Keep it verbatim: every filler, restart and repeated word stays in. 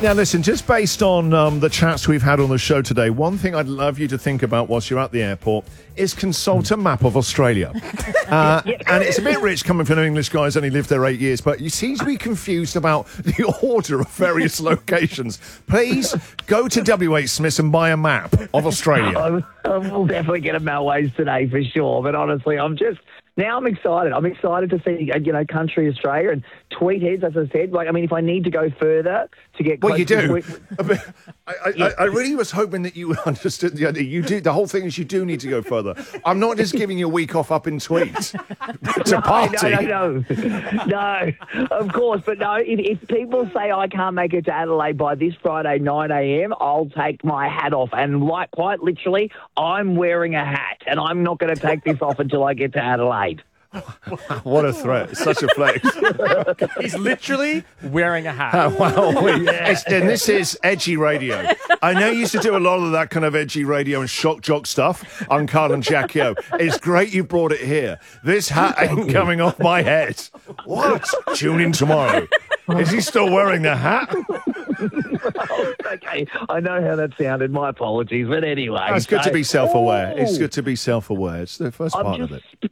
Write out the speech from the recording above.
Now, listen, just based on um, the chats we've had on the show today, one thing I'd love you to think about whilst you're at the airport is consult a map of Australia. Uh, and it's a bit rich coming from an English guy who's only lived there eight years, but you seem to be confused about the order of various locations. Please go to W H Smith's and buy a map of Australia. I, I will definitely get a Melways today for sure, but honestly, I'm just... Now I'm excited. I'm excited to see, uh, you know, country Australia and tweet heads, as I said. Like, I mean, if I need to go further to get... Well, you do. Tweet... I, I, yeah. I, I really was hoping that you understood the idea. You do. The whole thing is you do need to go further. I'm not just giving you a week off up in Tweed to no, party. No, no, no. No, of course. But no, if, if people say I can't make it to Adelaide by this Friday, nine a m, I'll take my hat off. And like, quite literally, I'm wearing a hat. And I'm not going to take this off until I get to Adelaide. What a threat. It's such a flex. He's literally wearing a hat. Oh, wow. We, yeah. And this is edgy radio. I know you used to do a lot of that kind of edgy radio and shock jock stuff on Carl and Jackie O. It's great you brought it here. This hat ain't coming off my head. What? Tune in tomorrow. Is he still wearing the hat? Okay, I know how that sounded. My apologies. But anyway. No, it's good so, to be self-aware. Ooh. It's good to be self-aware. It's the first I'm part just, of it.